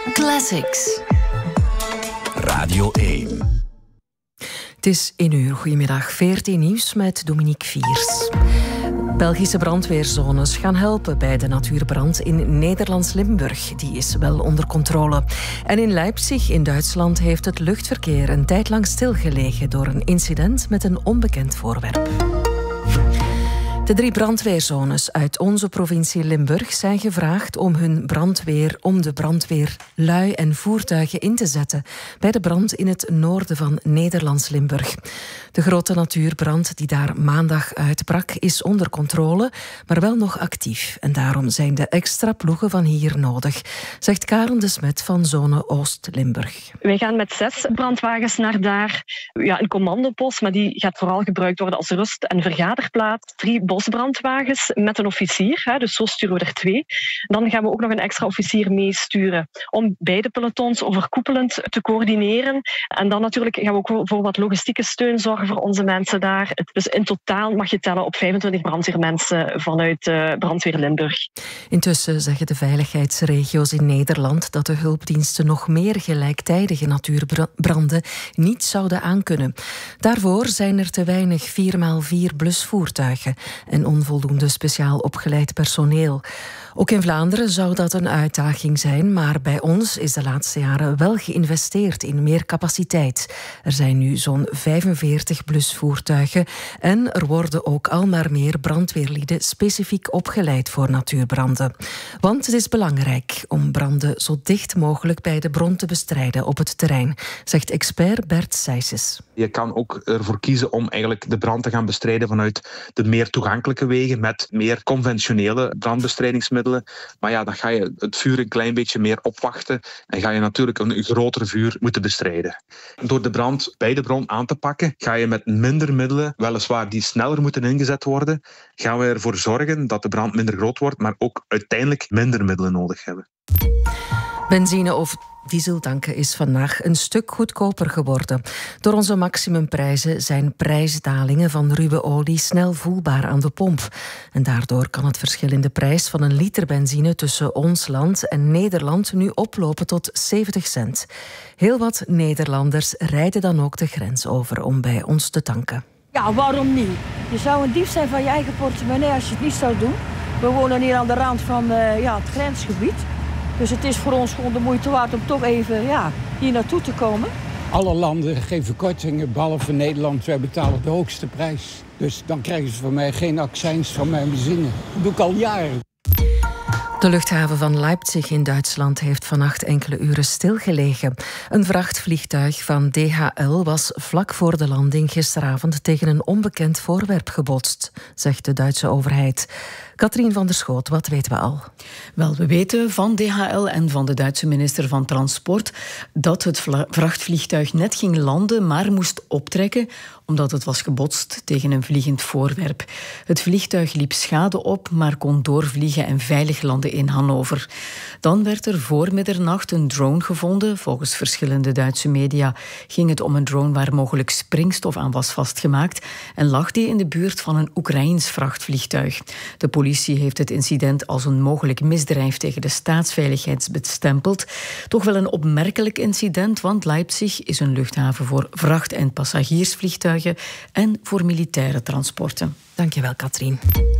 Classics. Radio 1. Het is 1 uur. Goedemiddag. 14 nieuws met Dominique Viers. Belgische brandweerzones gaan helpen bij de natuurbrand in Nederlands Limburg. Die is wel onder controle. En in Leipzig in Duitsland heeft het luchtverkeer een tijd lang stilgelegen door een incident met een onbekend voorwerp. De 3 brandweerzones uit onze provincie Limburg zijn gevraagd om de brandweerlui en voertuigen in te zetten bij de brand in het noorden van Nederlands Limburg. De grote natuurbrand die daar maandag uitbrak is onder controle, maar wel nog actief. En daarom zijn de extra ploegen van hier nodig, zegt Karen de Smet van Zone Oost-Limburg. Wij gaan met 6 brandwagens naar daar. Ja, een commandopost, maar die gaat vooral gebruikt worden als rust- en vergaderplaats. 3 bosbrandwagens met een officier, dus zo sturen we er 2. Dan gaan we ook nog een extra officier meesturen om beide pelotons overkoepelend te coördineren. En dan natuurlijk gaan we ook voor wat logistieke steun zorgen voor onze mensen daar. Dus in totaal mag je tellen op 25 brandweermensen vanuit Brandweer Limburg. Intussen zeggen de veiligheidsregio's in Nederland dat de hulpdiensten nog meer gelijktijdige natuurbranden niet zouden aankunnen. Daarvoor zijn er te weinig 4x4 blusvoertuigen en onvoldoende speciaal opgeleid personeel. Ook in Vlaanderen zou dat een uitdaging zijn, maar bij ons is de laatste jaren wel geïnvesteerd in meer capaciteit. Er zijn nu zo'n 45 blusvoertuigen en er worden ook al maar meer brandweerlieden specifiek opgeleid voor natuurbranden. Want het is belangrijk om branden zo dicht mogelijk bij de bron te bestrijden op het terrein, zegt expert Bert Sijsses. Je kan ook ervoor kiezen om eigenlijk de brand te gaan bestrijden vanuit de meer toegankelijke wegen met meer conventionele brandbestrijdingsmiddelen. Maar ja, dan ga je het vuur een klein beetje meer opwachten en ga je natuurlijk een groter vuur moeten bestrijden. Door de brand bij de bron aan te pakken, ga je met minder middelen, weliswaar die sneller moeten ingezet worden, gaan we ervoor zorgen dat de brand minder groot wordt, maar ook uiteindelijk minder middelen nodig hebben. Benzine of diesel tanken is vandaag een stuk goedkoper geworden. Door onze maximumprijzen zijn prijsdalingen van ruwe olie snel voelbaar aan de pomp. En daardoor kan het verschil in de prijs van een liter benzine tussen ons land en Nederland nu oplopen tot 70 cent. Heel wat Nederlanders rijden dan ook de grens over om bij ons te tanken. Ja, waarom niet? Je zou een dief zijn van je eigen portemonnee als je het niet zou doen. We wonen hier aan de rand van het grensgebied. Dus het is voor ons gewoon de moeite waard om toch even hier naartoe te komen. Alle landen geven kortingen, behalve Nederland. Wij betalen de hoogste prijs. Dus dan krijgen ze van mij geen accijns van mijn benzine. Dat doe ik al jaren. De luchthaven van Leipzig in Duitsland heeft vannacht enkele uren stilgelegen. Een vrachtvliegtuig van DHL was vlak voor de landing gisteravond tegen een onbekend voorwerp gebotst, zegt de Duitse overheid. Katrien van der Schoot, wat weten we al? Wel, we weten van DHL en van de Duitse minister van Transport dat het vrachtvliegtuig net ging landen, maar moest optrekken omdat het was gebotst tegen een vliegend voorwerp. Het vliegtuig liep schade op, maar kon doorvliegen en veilig landen in Hannover. Dan werd er voor middernacht een drone gevonden. Volgens verschillende Duitse media ging het om een drone waar mogelijk springstof aan was vastgemaakt en lag die in de buurt van een Oekraïens vrachtvliegtuig. De politie heeft het incident als een mogelijk misdrijf tegen de staatsveiligheid bestempeld. Toch wel een opmerkelijk incident, want Leipzig is een luchthaven voor vracht- en passagiersvliegtuigen en voor militaire transporten. Dankjewel, Katrien.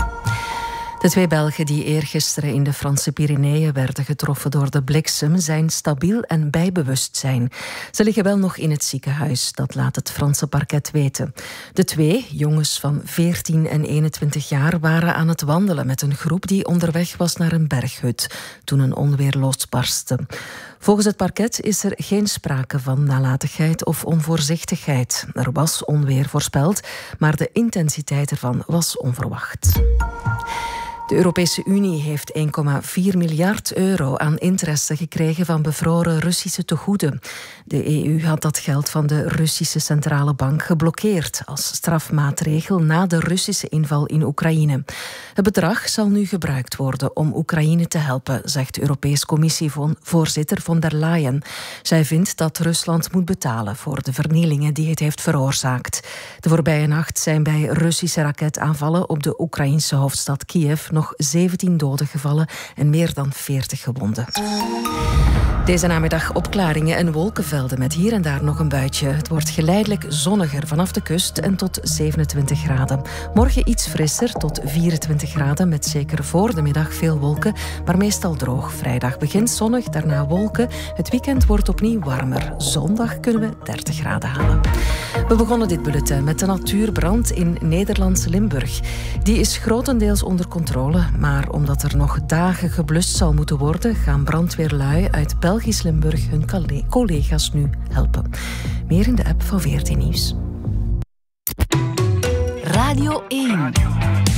De 2 Belgen die eergisteren in de Franse Pyreneeën werden getroffen door de bliksem zijn stabiel en bij bewustzijn. Ze liggen wel nog in het ziekenhuis, dat laat het Franse parket weten. De 2 jongens van 14 en 21 jaar waren aan het wandelen met een groep die onderweg was naar een berghut toen een onweer losbarstte. Volgens het parket is er geen sprake van nalatigheid of onvoorzichtigheid. Er was onweer voorspeld, maar de intensiteit ervan was onverwacht. De Europese Unie heeft 1,4 miljard euro aan interesse gekregen van bevroren Russische tegoeden. De EU had dat geld van de Russische Centrale Bank geblokkeerd als strafmaatregel na de Russische inval in Oekraïne. Het bedrag zal nu gebruikt worden om Oekraïne te helpen, zegt Europese Commissievoorzitter von der Leyen. Zij vindt dat Rusland moet betalen voor de vernielingen die het heeft veroorzaakt. De voorbije nacht zijn bij Russische raketaanvallen op de Oekraïnse hoofdstad Kiev nog 17 doden gevallen en meer dan 40 gewonden. Deze namiddag opklaringen en wolkenvelden met hier en daar nog een buitje. Het wordt geleidelijk zonniger vanaf de kust en tot 27 graden. Morgen iets frisser tot 24 graden met zeker voor de middag veel wolken, maar meestal droog. Vrijdag begint zonnig, daarna wolken. Het weekend wordt opnieuw warmer. Zondag kunnen we 30 graden halen. We begonnen dit bulletin met de natuurbrand in Nederlands Limburg. Die is grotendeels onder controle, maar omdat er nog dagen geblust zal moeten worden, gaan brandweerlui uit Belgisch Limburg hun collega's nu helpen. Meer in de app van VRT Nieuws. Radio 1.